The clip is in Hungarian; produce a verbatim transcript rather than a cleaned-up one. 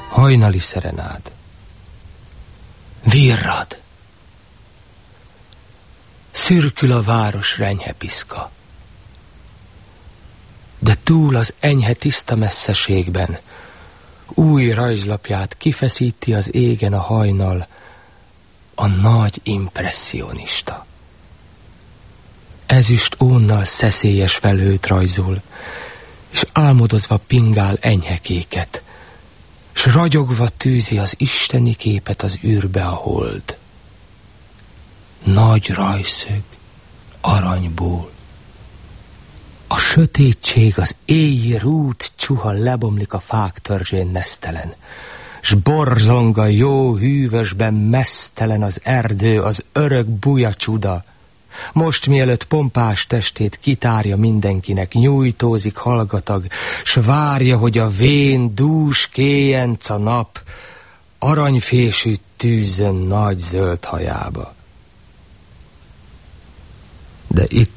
Hajnali szerenád. Virrad. Szürkül a város renyhe piszka. De túl az enyhe tiszta messzeségben új rajzlapját kifeszíti az égen a hajnal, a nagy impresszionista. Ezüst ónnal szeszélyes felhőt rajzol, és álmodozva pingál enyhe kéket, s ragyogva tűzi az isteni képet az űrbe a hold. Nagy rajszög aranyból. A sötétség az éjjel rút csuha lebomlik a fák törzsén nesztelen, s borzong a jó hűvösben mesztelen az erdő, az örök buja csuda. Most mielőtt pompás testét kitárja mindenkinek, nyújtózik hallgatag, s várja, hogy a vén dús kéjenc nap aranyfésűt tűzzön nagy zöld hajába. De itt